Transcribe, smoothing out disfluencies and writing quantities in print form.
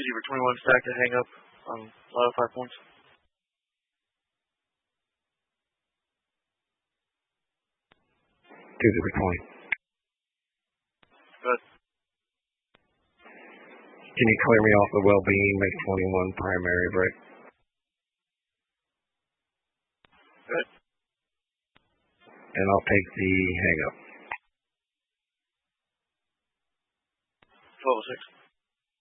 City for 21 stack to hang up on Lotto 5 points. Tuesday for 20. Good. Can you clear me off the well-being, make 21 primary break? Good. And I'll take the hang-up. 1206.